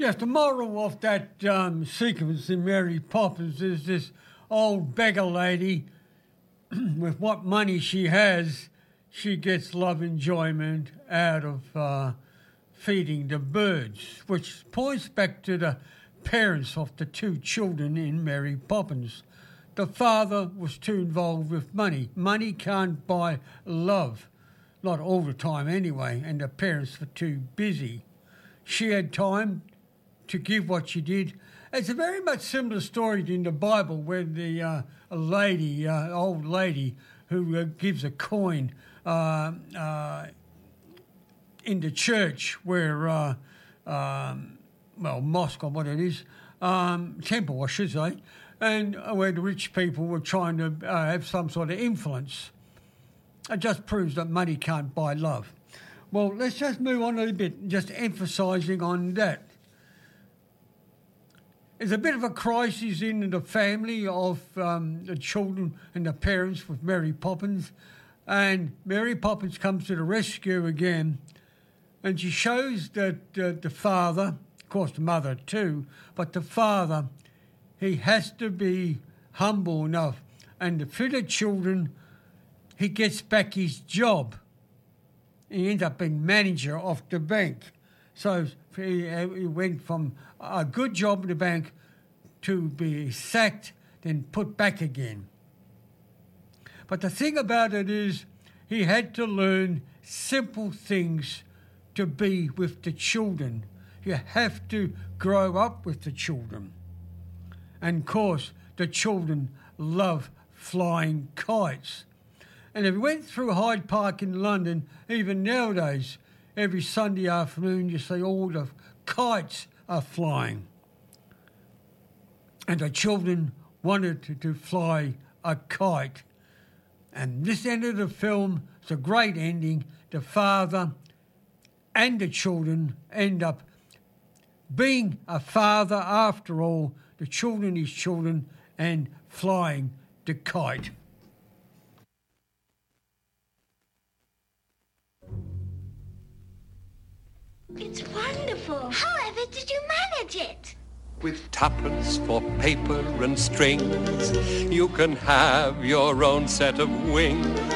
Yes, the moral of that sequence in Mary Poppins is this old beggar lady, with what money she has, she gets love enjoyment out of feeding the birds, which points back to the parents of the two children in Mary Poppins. The father was too involved with money. Money can't buy love, not all the time anyway, and the parents were too busy. She had time to give what she did. It's a very much similar story in the Bible where the old lady who gives a coin in the church where, mosque or what it is, temple I should say, and where the rich people were trying to have some sort of influence. It just proves that money can't buy love. Well, let's just move on a little bit, just emphasising on that. There's a bit of a crisis in the family of the children and the parents with Mary Poppins, and Mary Poppins comes to the rescue again, and she shows that the father, of course the mother too, but the father, he has to be humble enough, and for the children, he gets back his job. He ends up being manager of the bank. So he went from a good job in the bank to be sacked, then put back again. But the thing about it is he had to learn simple things to be with the children. You have to grow up with the children. And of course, the children love flying kites. And if you went through Hyde Park in London, even nowadays, every Sunday afternoon you see all the kites are flying. And the children wanted to fly a kite. And this end of the film, it's a great ending. The father and the children end up being a father after all, the children is children, and flying the kite. It's wonderful. However did you manage it? With tuppence for paper and strings, you can have your own set of wings.